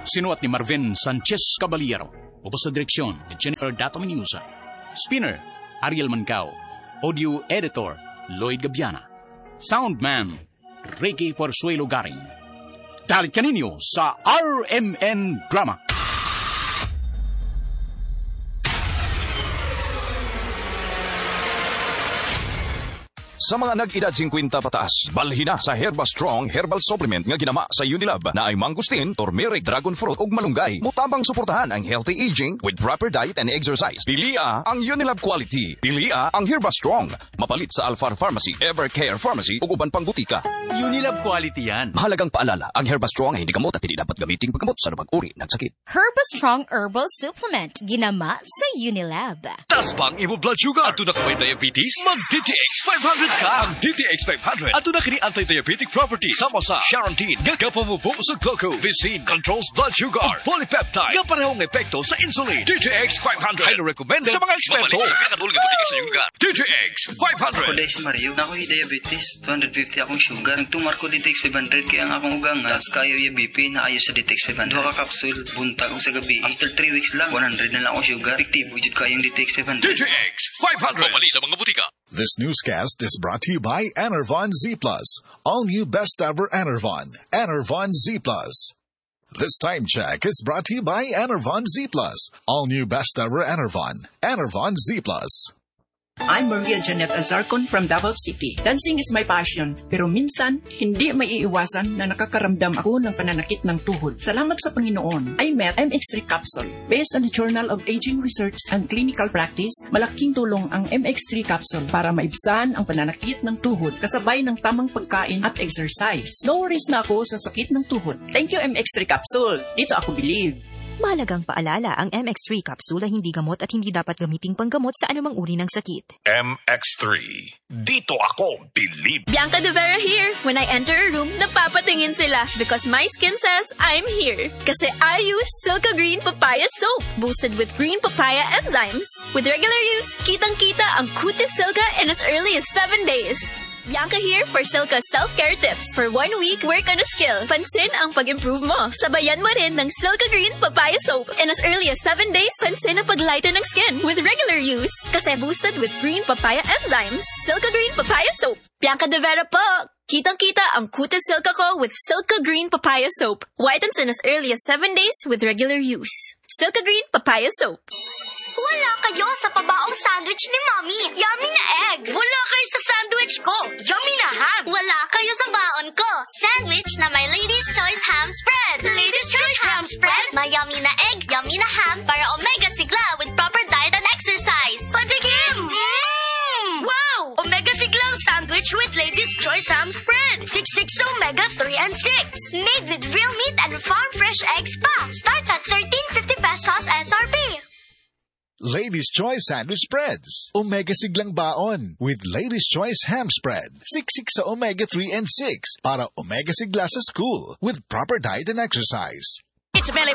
Sinuat ni Marvin Sanchez Caballero. Ubos sa direksyon ni Jennifer Dato Menusa. Spinner, Ariel Mancao. Audio Editor, Lloyd Gabiana. Soundman, Ricky Porzuelo Garing. Dalit ka ninyo sa RMN Drama. Sa mga nag-edad 50 pataas, balhin na sa Herba Strong Herbal Supplement nga ginama sa Unilab na ay mangustin, turmeric, dragon fruit ug malunggay. Mutabang suportahan ang healthy aging with proper diet and exercise. Pilia ang Unilab quality. Pilia ang Herba Strong. Mapalit sa Alfar Pharmacy, Evercare Pharmacy ug uban pang butika. Unilab quality yan. Mahalagang paalala, ang Herba Strong ay hindi gamot at hindi dapat gamitin paggamot sa lumang uri ng sakit. Herba Strong Herbal Supplement ginama sa Unilab. Tas bang imo blood sugar? Ato na kamay diabetes? Mag-DTX 500 ka! Ang DTX 500 ato na kini anti-diabetic properties sama sa Charantine, gagapamubo sa glucose, Vicine, controls blood sugar, o polypeptide, nga parehong epekto sa insulin. DTX 500 highly recommended sa mga eksperto. Mabalik sa pinakabulong butika sa iyong lugar. DTX 500. Ako si Mario, na ako'y diabetes, 250 akong sugar. Nagtumar ko DTX 500 kaya ang akong ugang tas kayo yung BP na ayo sa DTX 500. Duha ka kapsul, buntag ko sa gabi. After 3 weeks lang, 100 na lang akong sugar. Efektibo jud kayong DTX 500. DTX 500. Mabalik sa mga butika. This newscast is brought to you by Enervon Z+. All new best ever Enervon. Enervon Z+. This time check is brought to you by Enervon Z+. All new best ever Enervon. Enervon Z+. I'm Maria Janet Azarcon from Davao City. Dancing is my passion, pero minsan, hindi maiiwasan na nakakaramdam ako ng pananakit ng tuhod. Salamat sa Panginoon, I met MX3 Capsule. Based on the Journal of Aging Research and Clinical Practice, malaking tulong ang MX3 Capsule para maibsan ang pananakit ng tuhod kasabay ng tamang pagkain at exercise. No worries na ako sa sakit ng tuhod. Thank you, MX3 Capsule. Dito ako believe. Mahalagang paalala, ang MX3 capsule ay hindi gamot at hindi dapat gamiting panggamot sa anumang uri ng sakit. MX3. Dito ako believe. Bianca De Vera here. When I enter a room, napapatingin sila because my skin says I'm here. Kasi I use Silka Green Papaya Soap, boosted with green papaya enzymes. With regular use, kitang-kita ang kutis Silka in as early as 7 days. Bianca here for Silka self-care tips. For 1 week, work on a skill. Pansin ang pag-improve mo. Sabayan mo rin ng Silka Green Papaya Soap. In as early as 7 days, pansin ang paglighten ng skin with regular use. Kasi boosted with green papaya enzymes. Silka Green Papaya Soap. Bianca De Vera po! Kitang-kita ang kutis Silka ko with Silka Green Papaya Soap. Whitens in as early as 7 days with regular use. Silka Green Papaya Soap. Wala kayo sa pabaong sandwich ni Mommy. Yummy na egg. Wala kayo sa sandwich ko. Yummy na ham. Wala kayo sa baon ko. Sandwich na may Lady's Choice Ham Spread. Lady's Choice Ham Spread? May yummy na egg, yummy na ham para omega sigla with proper diet and exercise. Patikim! Wow! Omega siglang sandwich with Lady's Choice Ham Spread. 66 omega 3 and 6. Made with real meat and farm fresh eggs pa. Starts at 13.50 pesos SRP. Ladies' Choice Sandwich Spreads. Omega siglang baon with Ladies' Choice Ham Spread. 66 sa omega 3 and 6 para omega sigla sa school with proper diet and exercise. It's Meli